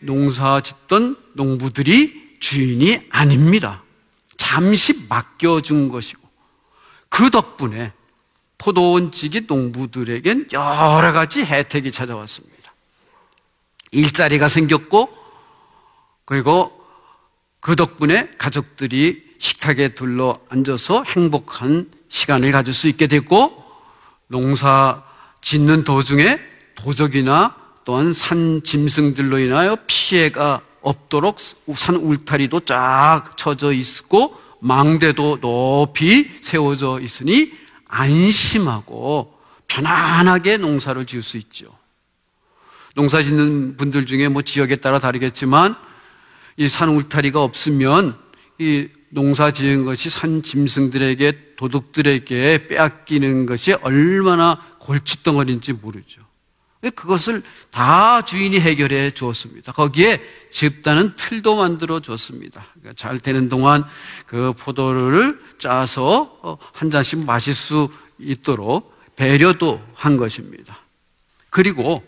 농사 짓던 농부들이 주인이 아닙니다. 잠시 맡겨준 것이고, 그 덕분에 포도원지기 농부들에겐 여러 가지 혜택이 찾아왔습니다. 일자리가 생겼고, 그리고 그 덕분에 가족들이 식탁에 둘러 앉아서 행복한 시간을 가질 수 있게 됐고, 농사 짓는 도중에 도적이나 또한 산 짐승들로 인하여 피해가 없도록 산 울타리도 쫙 쳐져 있고 망대도 높이 세워져 있으니 안심하고 편안하게 농사를 지을 수 있죠. 농사 짓는 분들 중에 지역에 따라 다르겠지만 이 산 울타리가 없으면 이 농사 지은 것이 산 짐승들에게, 도둑들에게 빼앗기는 것이 얼마나 골칫덩어리인지 모르죠. 그것을 다 주인이 해결해 주었습니다. 거기에 집다는 틀도 만들어 줬습니다. 그러니까 잘 되는 동안 그 포도를 짜서 한 잔씩 마실 수 있도록 배려도 한 것입니다. 그리고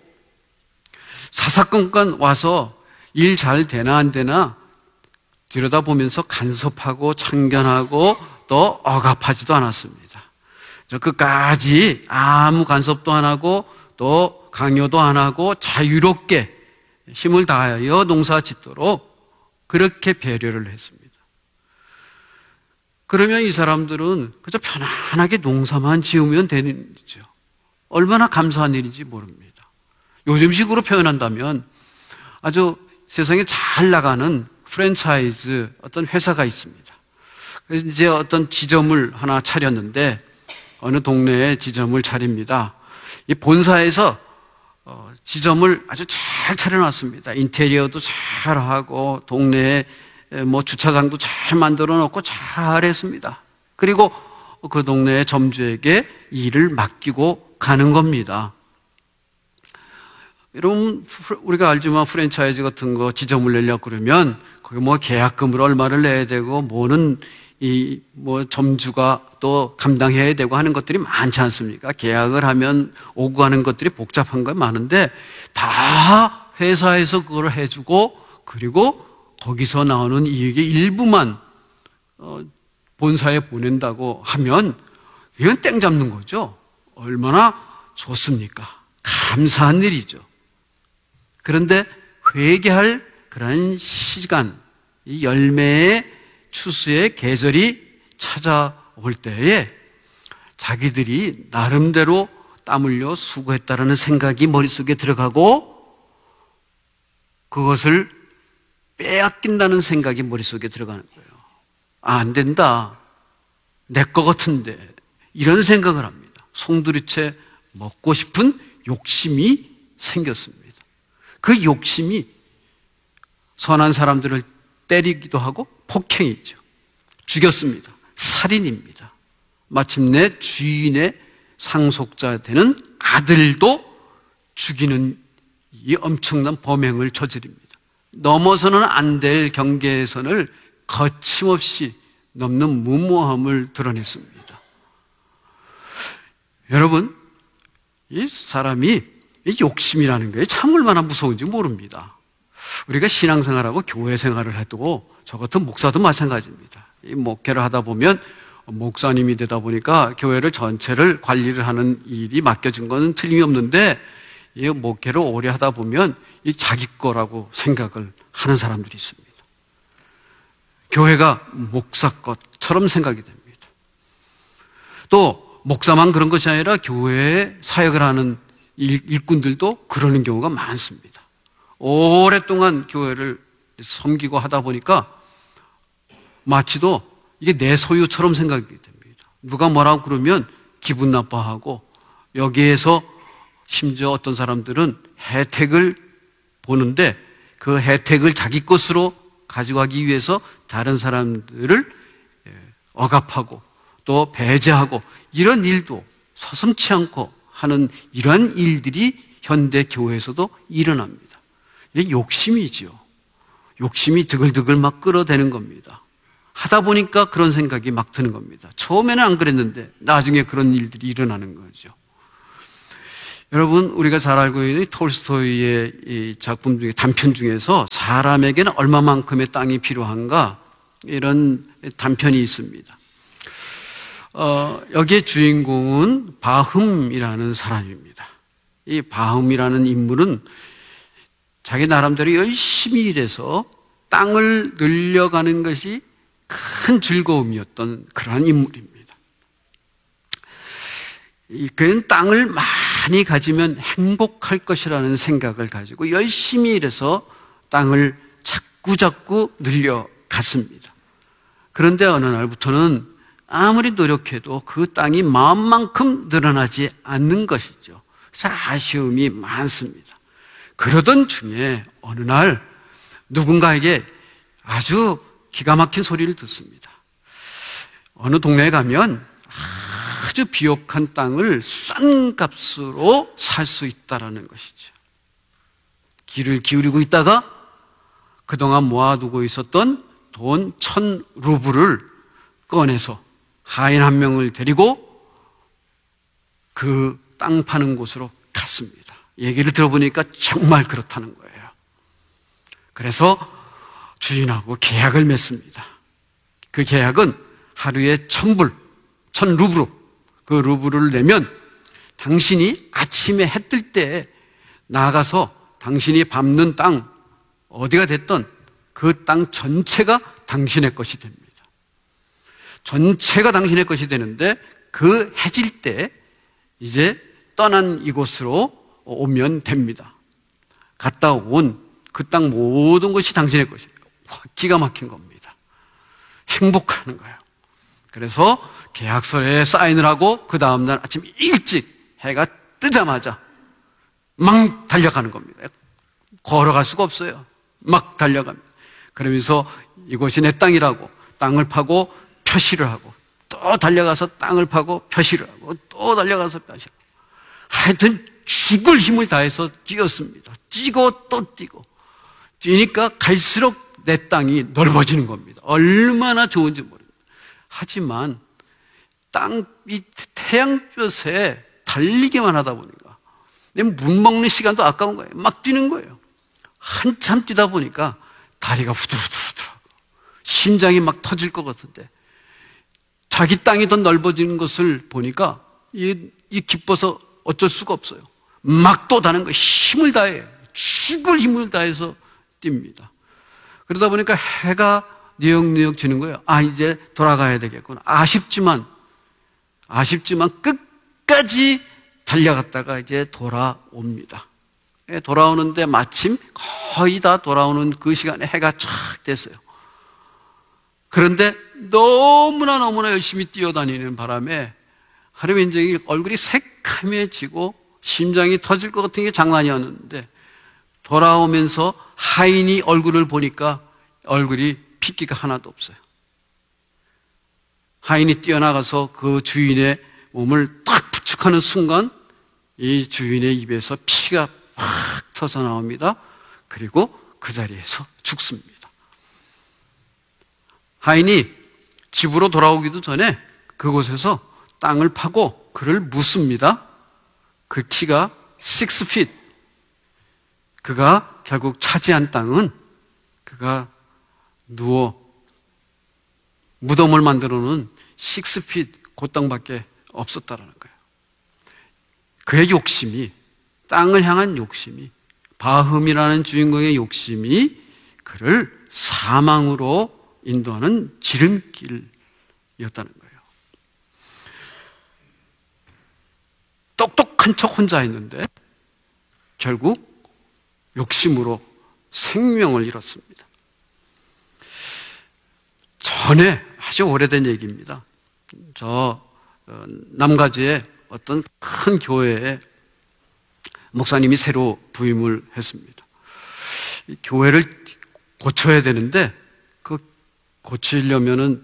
사사건건 와서 일 잘 되나 안 되나 들여다보면서 간섭하고 참견하고 또 억압하지도 않았습니다. 끝까지 아무 간섭도 안 하고 또 강요도 안 하고 자유롭게 힘을 다하여 농사 짓도록 그렇게 배려를 했습니다. 그러면 이 사람들은 그저 편안하게 농사만 지으면 되는 일이죠. 얼마나 감사한 일인지 모릅니다. 요즘식으로 표현한다면 아주 세상에 잘 나가는 프랜차이즈 어떤 회사가 있습니다. 그래서 이제 어떤 지점을 하나 차렸는데 어느 동네에 지점을 차립니다. 이 본사에서 지점을 아주 잘 차려놨습니다. 인테리어도 잘하고 동네에 주차장도 잘 만들어 놓고 잘했습니다. 그리고 그 동네의 점주에게 일을 맡기고 가는 겁니다. 여러분, 우리가 알지만 프랜차이즈 같은 거 지점을 내려고 그러면 거기 계약금을 얼마를 내야 되고 점주가 또 감당해야 되고 하는 것들이 많지 않습니까? 계약을 하면 오고 가는 것들이 복잡한 거 많은데 다 회사에서 그걸 해주고 그리고 거기서 나오는 이익의 일부만 본사에 보낸다고 하면 이건 땡 잡는 거죠. 얼마나 좋습니까? 감사한 일이죠. 그런데 회개할 그런 시간, 이 열매의 추수의 계절이 찾아올 때에 자기들이 나름대로 땀 흘려 수고했다라는 생각이 머릿속에 들어가고 그것을 빼앗긴다는 생각이 머릿속에 들어가는 거예요. 안 된다. 내 거 같은데. 이런 생각을 합니다. 송두리째 먹고 싶은 욕심이 생겼습니다. 그 욕심이 선한 사람들을 때리기도 하고 폭행이죠. 죽였습니다. 살인입니다. 마침내 주인의 상속자 되는 아들도 죽이는 이 엄청난 범행을 저지릅니다. 넘어서는 안 될 경계선을 거침없이 넘는 무모함을 드러냈습니다. 여러분, 이 사람이 이 욕심이라는 게 참 얼마나 무서운지 모릅니다. 우리가 신앙생활하고 교회 생활을 해도 저 같은 목사도 마찬가지입니다. 이 목회를 하다 보면 목사님이 되다 보니까 교회를 전체를 관리를 하는 일이 맡겨진 건 틀림이 없는데 이 목회를 오래 하다 보면 이 자기 거라고 생각을 하는 사람들이 있습니다. 교회가 목사 것처럼 생각이 됩니다. 또 목사만 그런 것이 아니라 교회에 사역을 하는 일꾼들도 그러는 경우가 많습니다. 오랫동안 교회를 섬기고 하다 보니까 마치도 이게 내 소유처럼 생각이 됩니다. 누가 뭐라고 그러면 기분 나빠하고 여기에서 심지어 어떤 사람들은 혜택을 보는데 그 혜택을 자기 것으로 가져가기 위해서 다른 사람들을 억압하고 또 배제하고 이런 일도 서슴지 않고 하는 이러한 일들이 현대 교회에서도 일어납니다. 이게 욕심이지요. 욕심이 드글드글 막 끌어대는 겁니다. 하다 보니까 그런 생각이 막 드는 겁니다. 처음에는 안 그랬는데 나중에 그런 일들이 일어나는 거죠. 여러분, 우리가 잘 알고 있는 톨스토이의 이 작품 중에, 단편 중에서 사람에게는 얼마만큼의 땅이 필요한가, 이런 단편이 있습니다. 여기에 주인공은 바흠이라는 사람입니다. 이 바흠이라는 인물은 자기 나름대로 열심히 일해서 땅을 늘려가는 것이 큰 즐거움이었던 그러한 인물입니다. 그는 땅을 많이 가지면 행복할 것이라는 생각을 가지고 열심히 일해서 땅을 자꾸 늘려갔습니다. 그런데 어느 날부터는 아무리 노력해도 그 땅이 마음만큼 늘어나지 않는 것이죠. 그래서 아쉬움이 많습니다. 그러던 중에 어느 날 누군가에게 아주 기가 막힌 소리를 듣습니다. 어느 동네에 가면 아주 비옥한 땅을 싼 값으로 살 수 있다라는 것이죠. 귀를 기울이고 있다가 그동안 모아두고 있었던 돈 1,000루블을 꺼내서 하인 한 명을 데리고 그 땅 파는 곳으로 갔습니다. 얘기를 들어보니까 정말 그렇다는 거예요. 그래서 주인하고 계약을 맺습니다. 그 계약은 하루에 1,000불, 1,000루블, 그 루블을 내면 당신이 아침에 해 뜰 때 나가서 당신이 밟는 땅, 어디가 됐든 그 땅 전체가 당신의 것이 됩니다. 전체가 당신의 것이 되는데 그 해질 때 이제 떠난 이곳으로 오면 됩니다. 갔다 온 그 땅 모든 것이 당신의 것이에요. 기가 막힌 겁니다. 행복하는 거예요. 그래서 계약서에 사인을 하고 그 다음날 아침 일찍 해가 뜨자마자 막 달려가는 겁니다. 걸어갈 수가 없어요. 막 달려갑니다. 그러면서 이곳이 내 땅이라고 땅을 파고 표시를 하고 또 달려가서 땅을 파고 표시를 하고 또 달려가서 표시를 하고 하여튼 죽을 힘을 다해서 뛰었습니다. 뛰고 또 뛰고 뛰니까 갈수록 내 땅이 넓어지는 겁니다. 얼마나 좋은지 모릅니다. 하지만 이 태양볕에 달리기만 하다 보니까 물 먹는 시간도 아까운 거예요. 막 뛰는 거예요. 한참 뛰다 보니까 다리가 후들후들하고 심장이 막 터질 것 같은데 자기 땅이 더 넓어지는 것을 보니까 이 기뻐서 어쩔 수가 없어요. 막 또 다는 거 힘을 다해 죽을 힘을 다해서 뜁니다. 그러다 보니까 해가 뉘역뉘역 지는 거예요. 이제 돌아가야 되겠구나. 아쉽지만 끝까지 달려갔다가 이제 돌아옵니다. 돌아오는데 마침 거의 다 돌아오는 그 시간에 해가 쫙 됐어요. 그런데 너무나 열심히 뛰어다니는 바람에 하루 인종이 얼굴이 새카매지고 심장이 터질 것 같은 게 장난이었는데 돌아오면서 하인이 얼굴을 보니까 얼굴이 핏기가 하나도 없어요. 하인이 뛰어나가서 그 주인의 몸을 딱 부축하는 순간 이 주인의 입에서 피가 확 터져 나옵니다. 그리고 그 자리에서 죽습니다. 하인이 집으로 돌아오기도 전에 그곳에서 땅을 파고 그를 묻습니다. 그 키가 6feet. 그가 결국 차지한 땅은 그가 누워 무덤을 만들어 놓은 6feet 그 땅밖에 없었다라는 거예요. 그의 욕심이, 땅을 향한 욕심이, 바흠이라는 주인공의 욕심이 그를 사망으로 인도하는 지름길이었다는 거예요. 똑똑한 척 혼자 있는데 결국 욕심으로 생명을 잃었습니다. 전에 아주 오래된 얘기입니다. 저 남가주의 어떤 큰 교회에 목사님이 새로 부임을 했습니다. 이 교회를 고쳐야 되는데 그 고치려면은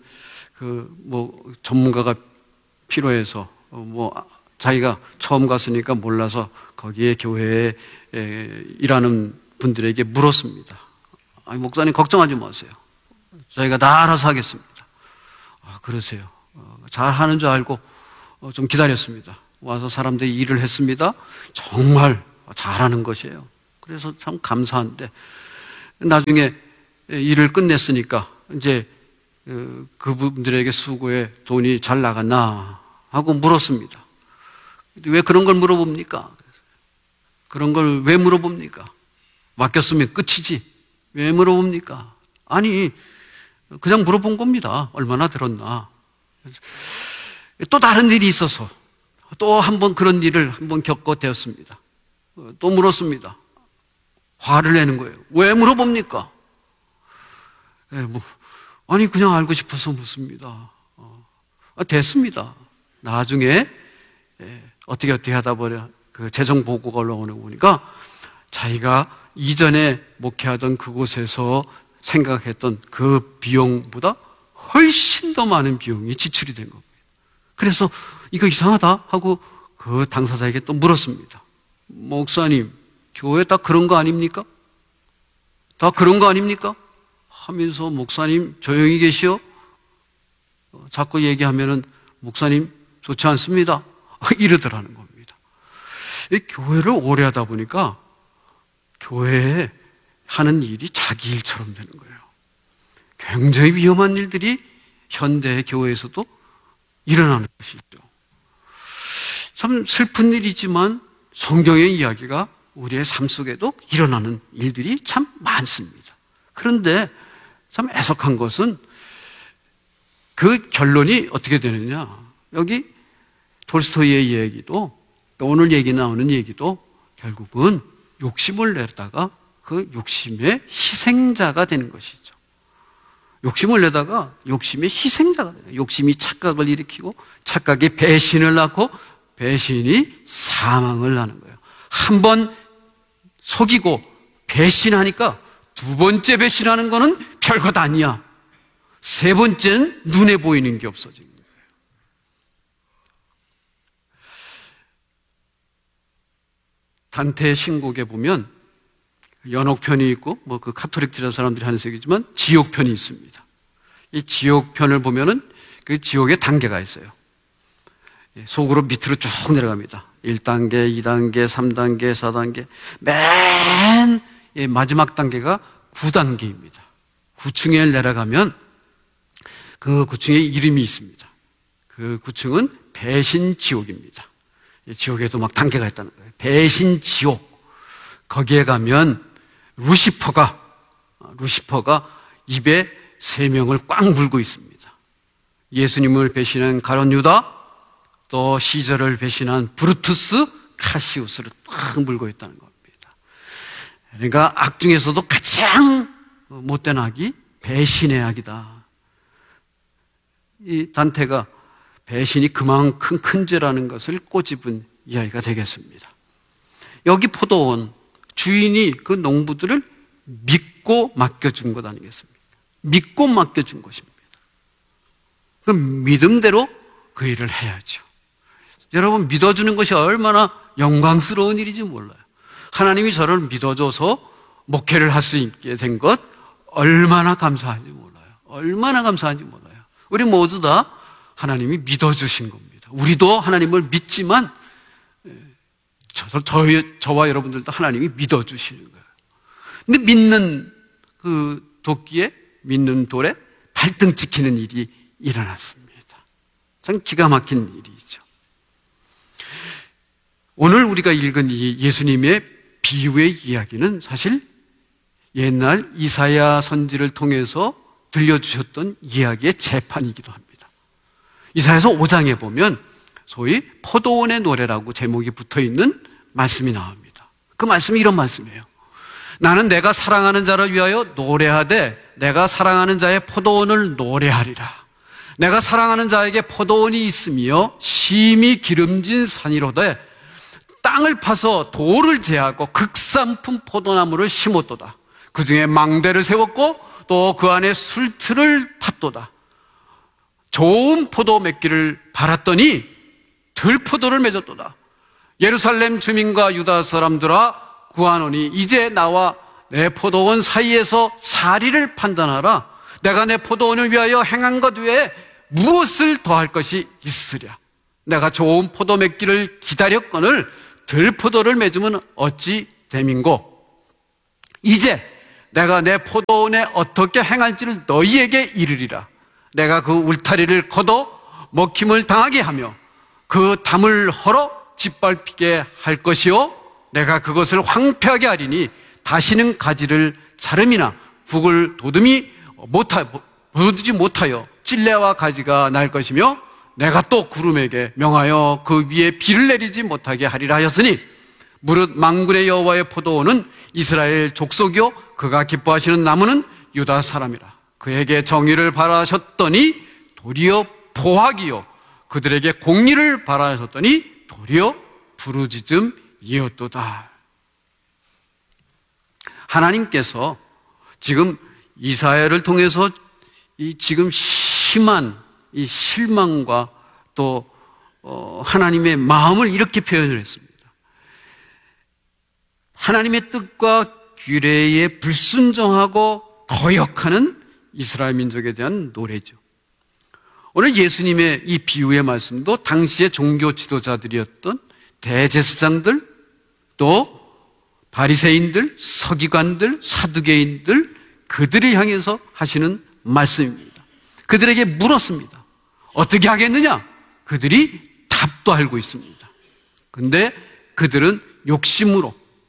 전문가가 필요해서 자기가 처음 갔으니까 몰라서 거기에 교회에 일하는 분들에게 물었습니다. 목사님 걱정하지 마세요. 저희가 다 알아서 하겠습니다. 그러세요. 잘 하는 줄 알고 좀 기다렸습니다. 와서 사람들이 일을 했습니다. 정말 잘하는 것이에요. 그래서 참 감사한데 나중에 일을 끝냈으니까 이제 그분들에게 수고에 돈이 잘 나갔나 하고 물었습니다. 왜 그런 걸 물어봅니까? 그런 걸 왜 물어봅니까? 맡겼으면 끝이지. 왜 물어봅니까? 아니, 그냥 물어본 겁니다. 얼마나 들었나. 또 다른 일이 있어서 또 한 번 그런 일을 한번 겪어대었습니다. 또 물었습니다. 화를 내는 거예요. 왜 물어봅니까? 아니, 그냥 알고 싶어서 묻습니다. 됐습니다. 나중에 어떻게 하다 보니 그 재정 보고가 올라오는 거 보니까 자기가 이전에 목회하던 그곳에서 생각했던 그 비용보다 훨씬 더 많은 비용이 지출이 된 겁니다. 그래서 이거 이상하다 하고 그 당사자에게 또 물었습니다. 목사님, 교회 다 그런 거 아닙니까? 다 그런 거 아닙니까? 하면서 목사님 조용히 계시오? 자꾸 얘기하면은 목사님 좋지 않습니다. 이러더라는 겁니다. 이 교회를 오래 하다 보니까 교회에 하는 일이 자기 일처럼 되는 거예요. 굉장히 위험한 일들이 현대 교회에서도 일어나는 것이죠. 참 슬픈 일이지만 성경의 이야기가 우리의 삶 속에도 일어나는 일들이 참 많습니다. 그런데 참 애석한 것은 그 결론이 어떻게 되느냐. 여기 톨스토이의 얘기도 오늘 얘기 나오는 얘기도 결국은 욕심을 내다가 그 욕심의 희생자가 되는 것이죠. 욕심을 내다가 욕심의 희생자가 되는 거예요. 욕심이 착각을 일으키고 착각이 배신을 낳고 배신이 사망을 낳는 거예요. 한 번 속이고 배신하니까 두 번째 배신하는 거는 별것 아니야. 세 번째는 눈에 보이는 게 없어지는 거예요. 단테의 신곡에 보면 연옥편이 있고 뭐 그 카톨릭 사람들이 하는 얘기지만 지옥편이 있습니다. 이 지옥편을 보면은 그 지옥에 단계가 있어요. 속으로 밑으로 쭉 내려갑니다. 1단계, 2단계, 3단계, 4단계. 맨 마지막 단계가 9단계입니다. 9층에 내려가면 그 9층에 이름이 있습니다. 그 9층은 배신지옥입니다. 지옥에도 막 단계가 있다는 거예요. 배신지옥. 거기에 가면 루시퍼가 입에 3명을 꽉 물고 있습니다. 예수님을 배신한 가룟 유다, 또 시저를 배신한 브루투스, 카시우스를 꽉 물고 있다는 겁니다. 그러니까 악 중에서도 가장 못된 악이 배신의 악이다. 이 단테가 배신이 그만큼 큰 죄라는 것을 꼬집은 이야기가 되겠습니다. 여기 포도원 주인이 그 농부들을 믿고 맡겨준 것 아니겠습니까? 믿고 맡겨준 것입니다. 그럼 믿음대로 그 일을 해야죠. 여러분, 믿어주는 것이 얼마나 영광스러운 일인지 몰라요. 하나님이 저를 믿어줘서 목회를 할 수 있게 된 것 얼마나 감사한지 몰라요. 얼마나 감사한지 몰라요. 우리 모두 다 하나님이 믿어주신 겁니다. 우리도 하나님을 믿지만 저와 여러분들도 하나님이 믿어주시는 거예요. 근데 믿는 그 도끼에, 믿는 돌에 발등 찍히는 일이 일어났습니다. 참 기가 막힌 일이죠. 오늘 우리가 읽은 이 예수님의 비유의 이야기는 사실 옛날 이사야 선지를 통해서 들려주셨던 이야기의 재판이기도 합니다. 이사야서 5장에 보면 소위 포도원의 노래라고 제목이 붙어있는 말씀이 나옵니다. 그 말씀이 이런 말씀이에요. 나는 내가 사랑하는 자를 위하여 노래하되 내가 사랑하는 자의 포도원을 노래하리라. 내가 사랑하는 자에게 포도원이 있으며 심히 기름진 산이로되 땅을 파서 돌을 제하고 극산품 포도나무를 심었도다. 그 중에 망대를 세웠고 또 그 안에 술틀을 팠도다. 좋은 포도 맺기를 바랐더니 들포도를 맺었도다. 예루살렘 주민과 유다 사람들아 구하노니 이제 나와 내 포도원 사이에서 사리를 판단하라. 내가 내 포도원을 위하여 행한 것 외에 무엇을 더할 것이 있으랴. 내가 좋은 포도 맺기를 기다렸거늘 들포도를 맺으면 어찌 됨인고. 이제 내가 내 포도원에 어떻게 행할지를 너희에게 이르리라. 내가 그 울타리를 걷어 먹힘을 당하게 하며 그 담을 헐어 짓밟히게 할 것이요, 내가 그것을 황폐하게 하리니 다시는 가지를 자름이나 북을 도두지 못하여 찔레와 가지가 날 것이며, 내가 또 구름에게 명하여 그 위에 비를 내리지 못하게 하리라 하였으니, 무릇 만군의 여호와의 포도원은 이스라엘 족속이요 그가 기뻐하시는 나무는 유다 사람이라. 그에게 정의를 바라셨더니 도리어 포악이요 그들에게 공의를 바라셨더니 도리어 부르짖음이었도다. 하나님께서 지금 이사야를 통해서 지금 심한 이 실망과 또 하나님의 마음을 이렇게 표현을 했습니다. 하나님의 뜻과 규례에 불순종하고 거역하는 이스라엘 민족에 대한 노래죠. 오늘 예수님의 이 비유의 말씀도 당시의 종교 지도자들이었던 대제사장들, 또 바리새인들, 서기관들, 사두개인들, 그들을 향해서 하시는 말씀입니다. 그들에게 물었습니다. 어떻게 하겠느냐? 그들이 답도 알고 있습니다. 그런데 그들은 욕심으로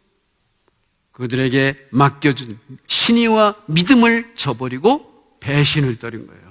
그들에게 맡겨준 신의와 믿음을 저버리고 배신을 떨인 거예요.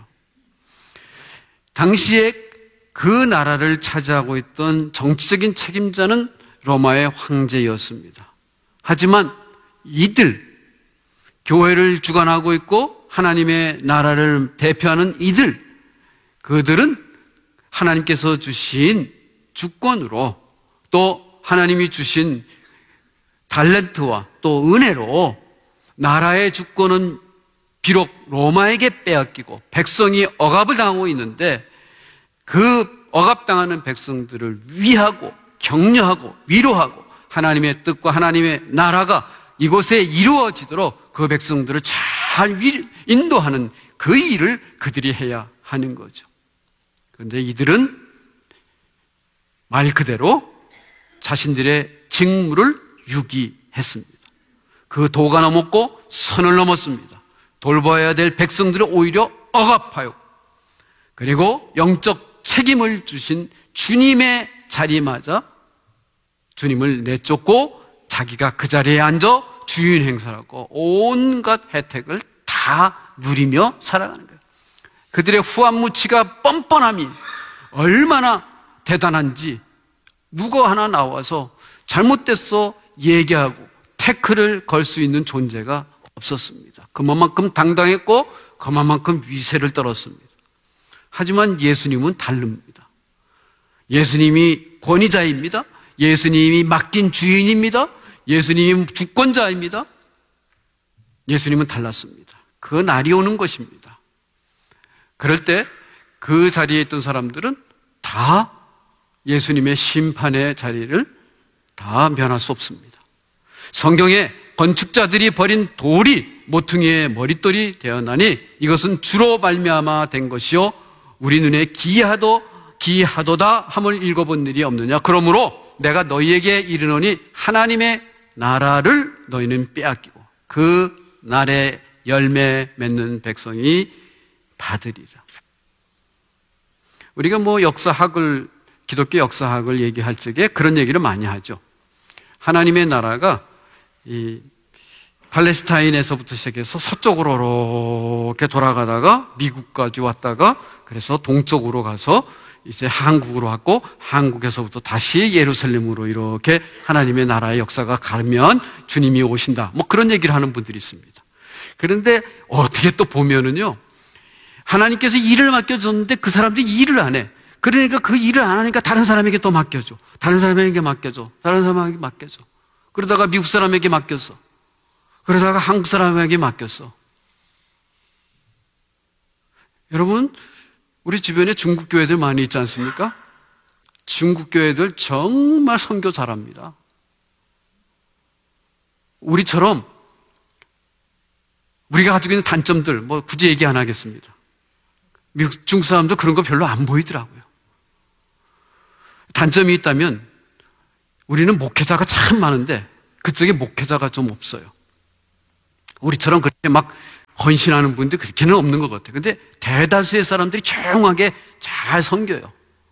당시에 그 나라를 차지하고 있던 정치적인 책임자는 로마의 황제였습니다. 하지만 이들, 교회를 주관하고 있고 하나님의 나라를 대표하는 이들, 그들은 하나님께서 주신 주권으로 또 하나님이 주신 달란트와 또 은혜로 나라의 주권은 비록 로마에게 빼앗기고 백성이 억압을 당하고 있는데, 그 억압당하는 백성들을 위하고 격려하고 위로하고 하나님의 뜻과 하나님의 나라가 이곳에 이루어지도록 그 백성들을 잘 인도하는 그 일을 그들이 해야 하는 거죠. 그런데 이들은 말 그대로 자신들의 직무를 유기했습니다. 그 도가 넘었고 선을 넘었습니다. 돌봐야 될 백성들을 오히려 억압하여, 그리고 영적 책임을 주신 주님의 자리마저 주님을 내쫓고 자기가 그 자리에 앉아 주인 행사하고 온갖 혜택을 다 누리며 살아가는 거예요. 그들의 후한무치가 뻔뻔함이 얼마나 대단한지 누가 하나 나와서 잘못됐어 얘기하고 태클을 걸 수 있는 존재가 없었습니다. 그만큼 당당했고 그만큼 위세를 떨었습니다. 하지만 예수님은 다릅니다. 예수님이 권위자입니다. 예수님이 맡긴 주인입니다. 예수님이 주권자입니다. 예수님은 달랐습니다. 그 날이 오는 것입니다. 그럴 때 그 자리에 있던 사람들은 다 예수님의 심판의 자리를 다 면할 수 없습니다. 성경에 건축자들이 버린 돌이 모퉁이의 머릿돌이 되었나니 이것은 주로 말미암아 된 것이요 우리 눈에 기이하도다 함을 읽어본 일이 없느냐. 그러므로 내가 너희에게 이르노니 하나님의 나라를 너희는 빼앗기고 그 날에 열매 맺는 백성이 받으리라. 우리가 기독교 역사학을 얘기할 적에 그런 얘기를 많이 하죠. 하나님의 나라가 이 팔레스타인에서부터 시작해서 서쪽으로 이렇게 돌아가다가 미국까지 왔다가 그래서 동쪽으로 가서 이제 한국으로 왔고 한국에서부터 다시 예루살렘으로 이렇게 하나님의 나라의 역사가 가면 주님이 오신다. 뭐 그런 얘기를 하는 분들이 있습니다. 그런데 어떻게 또 보면은요, 하나님께서 일을 맡겨줬는데 그 사람들이 일을 안 해. 그러니까 그 일을 안 하니까 다른 사람에게 또 맡겨줘. 다른 사람에게 맡겨줘. 다른 사람에게 맡겨줘. 그러다가 미국 사람에게 맡겼어. 그러다가 한국 사람에게 맡겼어. 여러분, 우리 주변에 중국 교회들 많이 있지 않습니까? 중국 교회들 정말 선교 잘합니다. 우리처럼 우리가 가지고 있는 단점들 뭐 굳이 얘기 안 하겠습니다. 미국 중국 사람도 그런 거 별로 안 보이더라고요. 단점이 있다면 우리는 목회자가 참 많은데 그쪽에 목회자가 좀 없어요. 우리처럼 그렇게 막 헌신하는 분들 그렇게는 없는 것 같아요. 근데 대다수의 사람들이 조용하게 잘 섬겨요.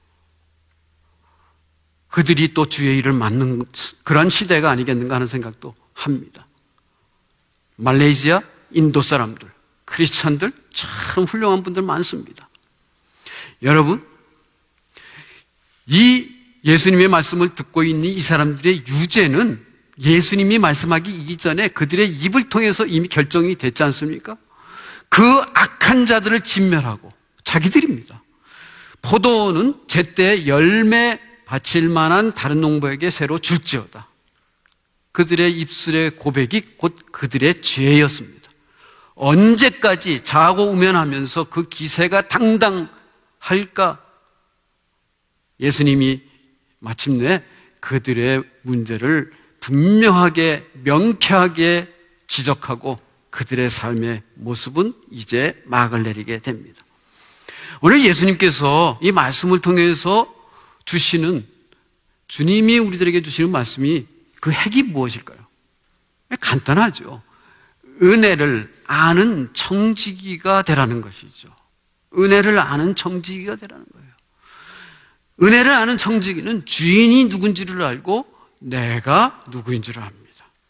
그들이 또 주의 일을 맡는 그런 시대가 아니겠는가 하는 생각도 합니다. 말레이시아, 인도 사람들, 크리스찬들 참 훌륭한 분들 많습니다. 여러분, 이 예수님의 말씀을 듣고 있는 이 사람들의 유죄는 예수님이 말씀하기 이전에 그들의 입을 통해서 이미 결정이 됐지 않습니까? 그 악한 자들을 진멸하고 자기들입니다. 포도는 제때 열매 바칠 만한 다른 농부에게 새로 줄지어다. 그들의 입술의 고백이 곧 그들의 죄였습니다. 언제까지 자고 우면하면서 그 기세가 당당할까? 예수님이 마침내 그들의 문제를 분명하게 명쾌하게 지적하고 그들의 삶의 모습은 이제 막을 내리게 됩니다. 오늘 예수님께서 이 말씀을 통해서 주시는, 주님이 우리들에게 주시는 말씀이 그 핵이 무엇일까요? 간단하죠. 은혜를 아는 청지기가 되라는 것이죠. 은혜를 아는 청지기가 되라는 거예요. 은혜를 아는 청지기는 주인이 누군지를 알고 내가 누구인 줄 압니다.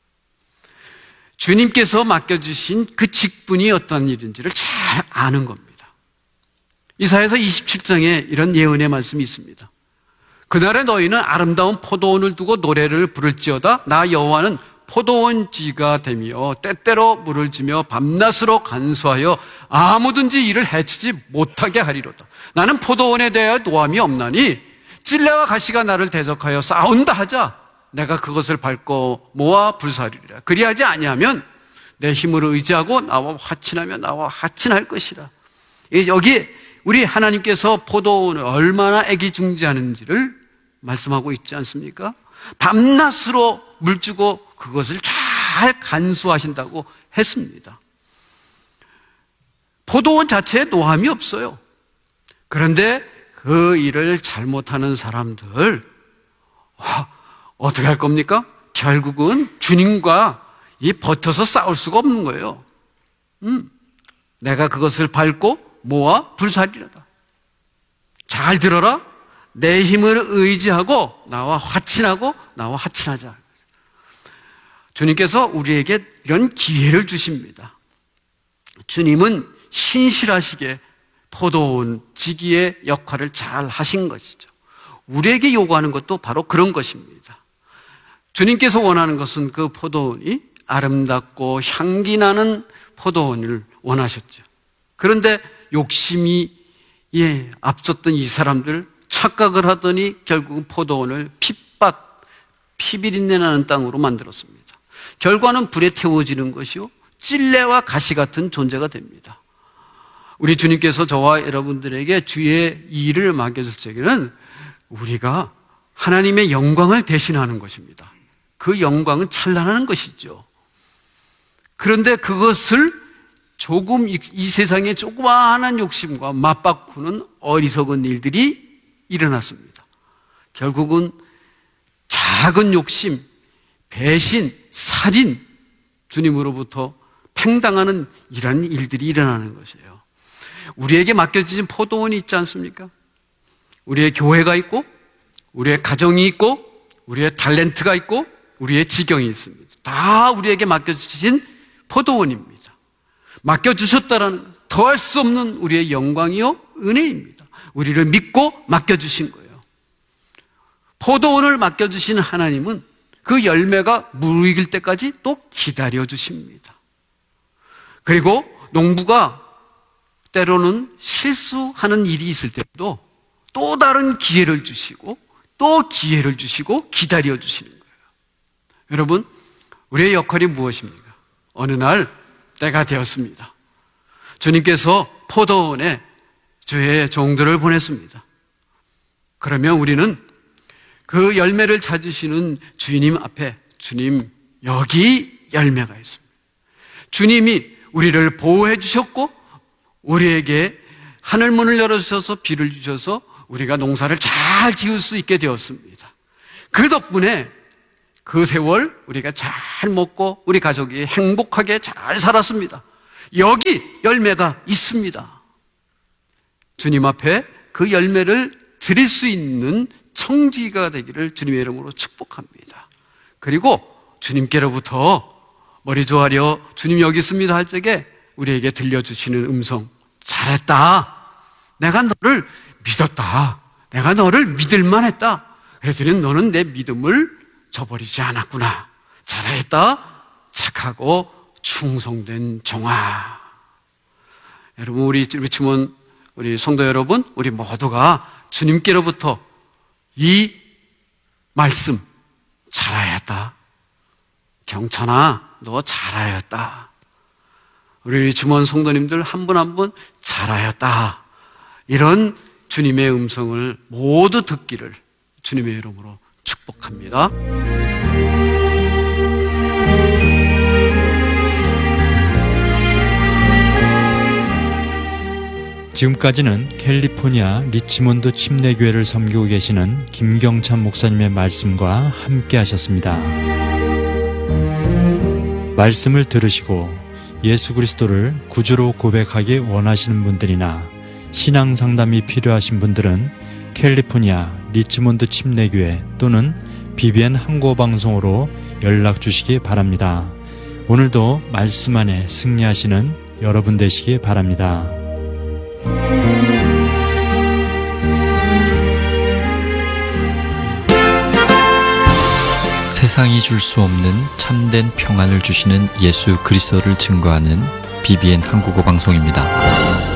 주님께서 맡겨주신 그 직분이 어떤 일인지를 잘 아는 겁니다. 이사야서 27장에 이런 예언의 말씀이 있습니다. 그날에 너희는 아름다운 포도원을 두고 노래를 부를지어다. 나 여호와는 포도원지가 되며 때때로 물을 주며 밤낮으로 간수하여 아무든지 이를 해치지 못하게 하리로다. 나는 포도원에 대하여 노함이 없나니 찔레와 가시가 나를 대적하여 싸운다 하자 내가 그것을 밟고 모아 불사르리라. 그리하지 아니하면 내 힘으로 의지하고 나와 화친하며 나와 화친할 것이라. 여기 우리 하나님께서 포도원을 얼마나 애기중지하는지를 말씀하고 있지 않습니까? 밤낮으로 물주고 그것을 잘 간수하신다고 했습니다. 포도원 자체에 노함이 없어요. 그런데 그 일을 잘못하는 사람들 어떻게 할 겁니까? 결국은 주님과 버텨서 싸울 수가 없는 거예요. 내가 그것을 밟고 모아 불사리라다. 잘 들어라. 내 힘을 의지하고 나와 화친하고 나와 화친하자. 주님께서 우리에게 이런 기회를 주십니다. 주님은 신실하시게 포도원 지기의 역할을 잘 하신 것이죠. 우리에게 요구하는 것도 바로 그런 것입니다. 주님께서 원하는 것은 그 포도원이 아름답고 향기 나는 포도원을 원하셨죠. 그런데 욕심이 앞섰던 이 사람들 착각을 하더니 결국은 포도원을 피비린내 나는 땅으로 만들었습니다. 결과는 불에 태워지는 것이요 찔레와 가시 같은 존재가 됩니다. 우리 주님께서 저와 여러분들에게 주의 일을 맡겨줄 적에는 우리가 하나님의 영광을 대신하는 것입니다. 그 영광은 찬란한 것이죠. 그런데 그것을 조금 이 세상의 조그마한 욕심과 맞바꾸는 어리석은 일들이 일어났습니다. 결국은 작은 욕심, 배신, 살인, 주님으로부터 팽당하는 이런 일들이 일어나는 것이에요. 우리에게 맡겨진 포도원이 있지 않습니까? 우리의 교회가 있고 우리의 가정이 있고 우리의 탤런트가 있고 우리의 지경이 있습니다. 다 우리에게 맡겨주신 포도원입니다. 맡겨주셨다라는 더할 수 없는 우리의 영광이요 은혜입니다. 우리를 믿고 맡겨주신 거예요. 포도원을 맡겨주신 하나님은 그 열매가 무르익을 때까지 또 기다려주십니다. 그리고 농부가 때로는 실수하는 일이 있을 때도 또 다른 기회를 주시고 또 기회를 주시고 기다려주시는 거예요. 여러분, 우리의 역할이 무엇입니까? 어느 날 때가 되었습니다. 주님께서 포도원에 주의 종들을 보냈습니다. 그러면 우리는 그 열매를 찾으시는 주님 앞에 주님 여기 열매가 있습니다. 주님이 우리를 보호해 주셨고 우리에게 하늘문을 열어주셔서 비를 주셔서 우리가 농사를 잘 지을 수 있게 되었습니다. 그 덕분에 그 세월 우리가 잘 먹고 우리 가족이 행복하게 잘 살았습니다. 여기 열매가 있습니다. 주님 앞에 그 열매를 드릴 수 있는 청지가 되기를 주님의 이름으로 축복합니다. 그리고 주님께로부터 머리 조아려 주님 여기 있습니다 할 적에 우리에게 들려주시는 음성, 잘했다. 내가 너를 믿었다. 내가 너를 믿을만 했다. 그랬더니 너는 내 믿음을 저버리지 않았구나. 잘했다. 착하고 충성된 종아. 여러분, 우리 리치몬 우리 성도 여러분, 우리 모두가 주님께로부터 이 말씀, 잘하였다. 경찬아, 너 잘하였다. 우리 리치몬 성도님들 한 분 한 분 잘하였다. 이런 주님의 음성을 모두 듣기를 주님의 이름으로 축복합니다. 지금까지는 캘리포니아 리치몬드 침례교회를 섬기고 계시는 김경찬 목사님의 말씀과 함께 하셨습니다. 말씀을 들으시고 예수 그리스도를 구주로 고백하기 원하시는 분들이나 신앙 상담이 필요하신 분들은 캘리포니아 리치몬드 침례교회 또는 BBN 한국어방송으로 연락 주시기 바랍니다. 오늘도 말씀 안에 승리하시는 여러분 되시기 바랍니다. 세상이 줄 수 없는 참된 평안을 주시는 예수 그리스도를 증거하는 BBN 한국어 방송입니다.